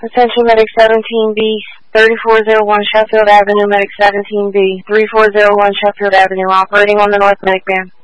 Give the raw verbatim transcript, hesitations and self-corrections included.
Attention Medic seventeen B, thirty-four oh one Sheffield Avenue, Medic seventeen B, thirty-four oh one Sheffield Avenue, operating on the North Medic Band.